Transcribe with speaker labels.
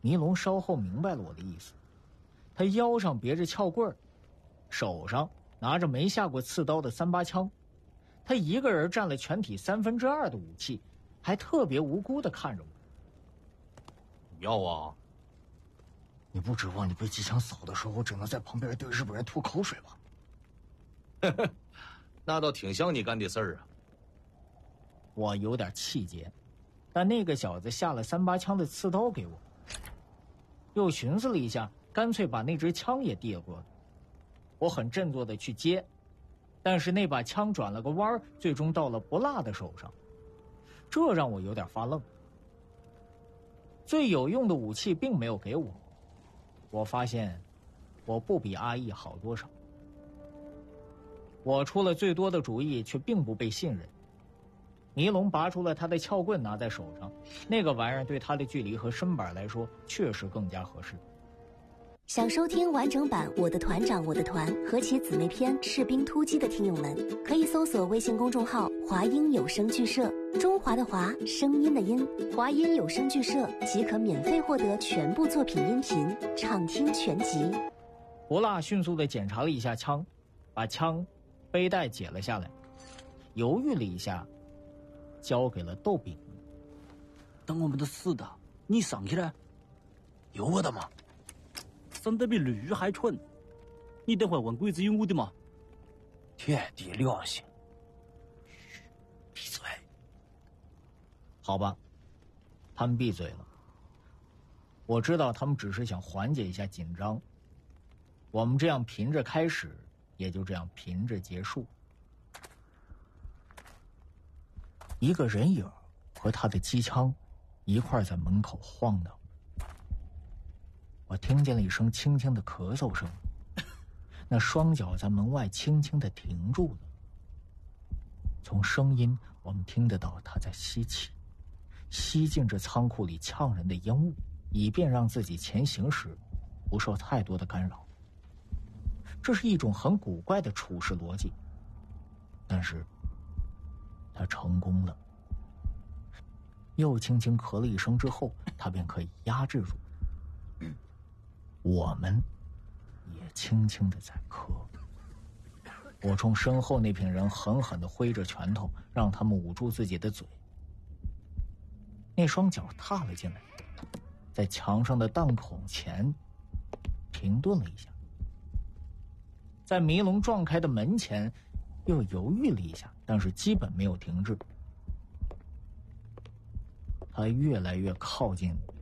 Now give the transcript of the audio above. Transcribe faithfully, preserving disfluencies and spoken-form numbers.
Speaker 1: 尼龙稍后明白了我的意思，他腰上别着撬棍，手上拿着没下过刺刀的三八枪，他一个人占了全体三分之二的武器，还特别无辜地看着我。
Speaker 2: 你要啊？
Speaker 3: 你不指望你被机枪扫的时候，只能在旁边对日本人吐口水吧？
Speaker 2: 呵呵，那倒挺像你干的事儿啊。
Speaker 1: 我有点气结，但那个小子下了三八枪的刺刀给我，又寻思了一下，干脆把那支枪也递过来。我很振作的去接，但是那把枪转了个弯，最终到了不辣的手上，这让我有点发愣。最有用的武器并没有给我，我发现我不比阿义好多少。我出了最多的主意，却并不被信任。尼龙拔出了他的撬棍，拿在手上，那个玩意儿对他的距离和身板来说确实更加合适。
Speaker 4: 想收听完整版《我的团长我的团》和其姊妹篇《士兵突击》的听友们，可以搜索微信公众号华音有声剧社，中华的华，声音的音，华音有声剧社即可免费获得全部作品音频，畅听全集。
Speaker 1: 博拉迅速地检查了一下枪，把枪背带解了下来，犹豫了一下，交给了豆饼。
Speaker 5: 当我们的死的，你上去了？
Speaker 3: 有我的吗？
Speaker 5: 生得比驴还蠢，你等会问鬼子有我的吗？
Speaker 3: 天地良心！嘘，闭嘴！
Speaker 1: 好吧，他们闭嘴了。我知道他们只是想缓解一下紧张。我们这样凭着开始，也就这样凭着结束。一个人影和他的机枪一块在门口晃荡。我听见了一声轻轻的咳嗽声，那双脚在门外轻轻地停住了。从声音我们听得到他在吸气，吸进这仓库里呛人的烟雾，以便让自己前行时不受太多的干扰。这是一种很古怪的处事逻辑，但是他成功了。又轻轻咳了一声之后，他便可以压制住。我们也轻轻地在咳。我冲身后那群人狠狠地挥着拳头，让他们捂住自己的嘴。那双脚踏了进来，在墙上的弹孔前停顿了一下，在迷龙撞开的门前又犹豫了一下，但是基本没有停滞。他越来越靠近